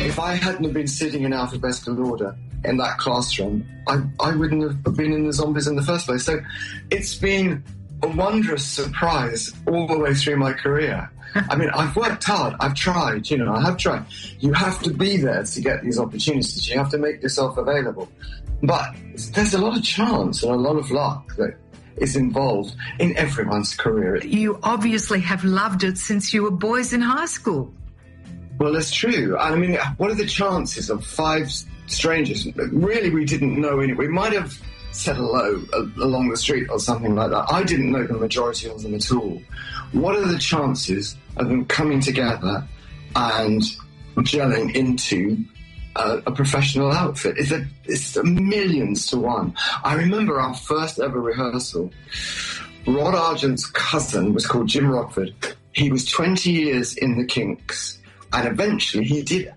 If I hadn't have been sitting in alphabetical order in that classroom, I wouldn't have been in the Zombies in the first place. So it's been a wondrous surprise all the way through my career. I mean, I've worked hard. I've tried, I have tried. You have to be there to get these opportunities. You have to make yourself available. But there's a lot of chance and a lot of luck that is involved in everyone's career. You obviously have loved it since you were boys in high school. Well, that's true. I mean, what are the chances of 5 strangers? Really, we didn't know any. We might have said hello along the street or something like that. I didn't know the majority of them at all. What are the chances of them coming together and gelling into a professional outfit? It's millions to one. I remember our first ever rehearsal. Rod Argent's cousin was called Jim Rockford. He was 20 years in the Kinks, and eventually he did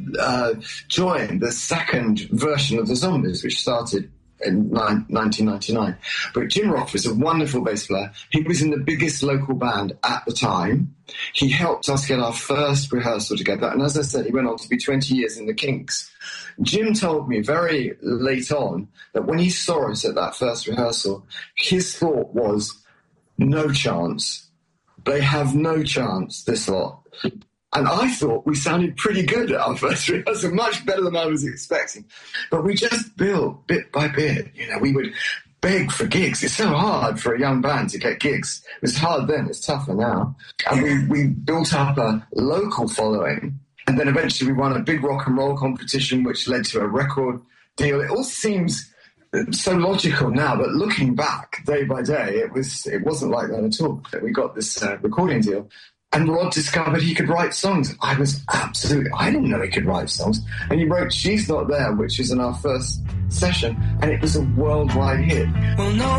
join the second version of the Zombies, which started in 1999. But Jim Rockford is a wonderful bass player. He was in the biggest local band at the time. He helped us get our first rehearsal together. And as I said, he went on to be 20 years in the Kinks. Jim told me very late on that when he saw us at that first rehearsal, his thought was, no chance. They have no chance, this lot. And I thought we sounded pretty good at our first rehearsal, much better than I was expecting. But we just built bit by bit. We would beg for gigs. It's so hard for a young band to get gigs. It was hard then, it's tougher now. And we built up a local following. And then eventually we won a big rock and roll competition, which led to a record deal. It all seems so logical now, but looking back day by day, it wasn't like that at all. We got this recording deal. And Rod discovered he could write songs. I didn't know he could write songs. And he wrote She's Not There, which was in our first session, and it was a worldwide hit. Well, no